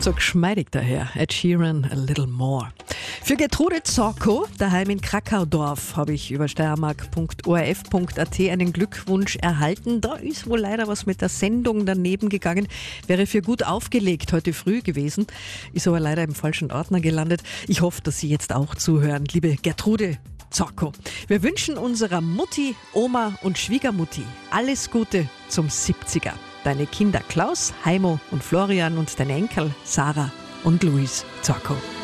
so geschmeidig daher. Ed Sheeran, A Little More. Für Gertrude Zorko, daheim in Krakaudorf, habe ich über steiermark.orf.at einen Glückwunsch erhalten. Da ist wohl leider was mit der Sendung daneben gegangen. Wäre für gut aufgelegt heute früh gewesen, ist aber leider im falschen Ordner gelandet. Ich hoffe, dass Sie jetzt auch zuhören, liebe Gertrude Zorko. Wir wünschen unserer Mutti, Oma und Schwiegermutti alles Gute zum 70er. Deine Kinder Klaus, Heimo und Florian und deine Enkel Sarah und Luis Zorko.